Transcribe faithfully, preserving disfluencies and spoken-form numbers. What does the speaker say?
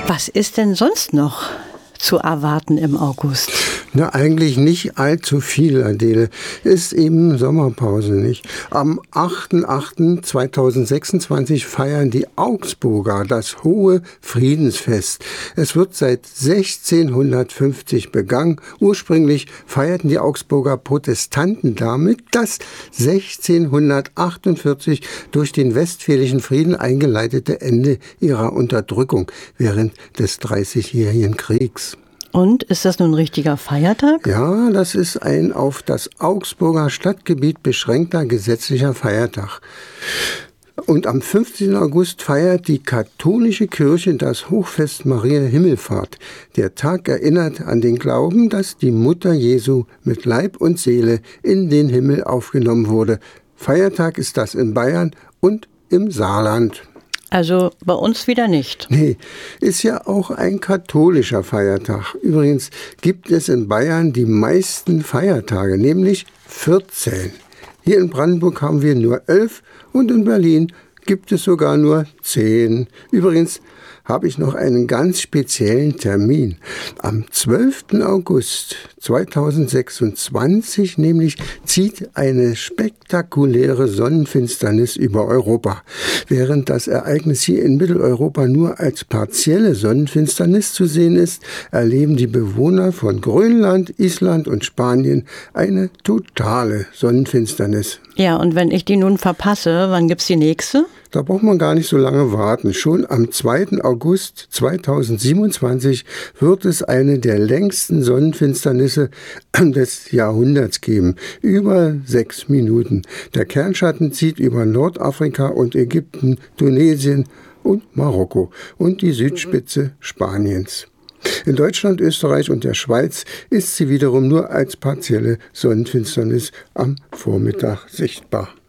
Was ist denn sonst noch zu erwarten im August? Na, eigentlich nicht allzu viel, Adele. Ist eben Sommerpause, nicht? Am achter achter zweitausendsechsundzwanzig feiern die Augsburger das hohe Friedensfest. Es wird seit sechzehnhundertfünfzig begangen. Ursprünglich feierten die Augsburger Protestanten damit das sechzehnhundertachtundvierzig durch den Westfälischen Frieden eingeleitete Ende ihrer Unterdrückung während des Dreißigjährigen Kriegs. Und ist das nun ein richtiger Feiertag? Ja, das ist ein auf das Augsburger Stadtgebiet beschränkter gesetzlicher Feiertag. Und am fünfzehnten August feiert die katholische Kirche das Hochfest Maria Himmelfahrt. Der Tag erinnert an den Glauben, dass die Mutter Jesu mit Leib und Seele in den Himmel aufgenommen wurde. Feiertag ist das in Bayern und im Saarland. Also bei uns wieder nicht. Nee, ist ja auch ein katholischer Feiertag. Übrigens gibt es in Bayern die meisten Feiertage, nämlich vierzehn. Hier in Brandenburg haben wir nur elf und in Berlin gibt es sogar nur zehn. Übrigens habe ich noch einen ganz speziellen Termin. Am zwölften August zweitausendsechsundzwanzig nämlich zieht eine spektakuläre Sonnenfinsternis über Europa. Während das Ereignis hier in Mitteleuropa nur als partielle Sonnenfinsternis zu sehen ist, erleben die Bewohner von Grönland, Island und Spanien eine totale Sonnenfinsternis. Ja, und wenn ich die nun verpasse, wann gibt's die nächste? Da braucht man gar nicht so lange warten. Schon am zweiten August zweitausendsiebenundzwanzig wird es eine der längsten Sonnenfinsternisse des Jahrhunderts geben. Über sechs Minuten. Der Kernschatten zieht über Nordafrika und Ägypten, Tunesien und Marokko und die Südspitze Spaniens. In Deutschland, Österreich und der Schweiz ist sie wiederum nur als partielle Sonnenfinsternis am Vormittag sichtbar.